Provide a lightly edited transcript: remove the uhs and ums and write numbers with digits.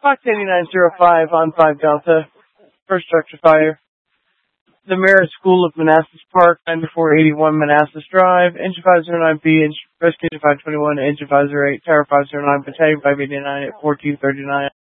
Fox 8905 on 5 Delta. First structure fire. The Marist School of Manassas Park, 9481 Manassas Drive, engine 509B, rescue 521, engine 508, tower 509, battalion 589 at 1439.